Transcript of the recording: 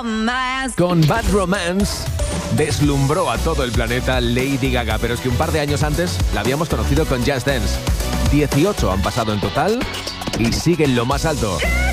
Con Bad Romance deslumbró a todo el planeta Lady Gaga, pero es que un par de años antes la habíamos conocido con Just Dance. 18 han pasado en total y sigue en lo más alto.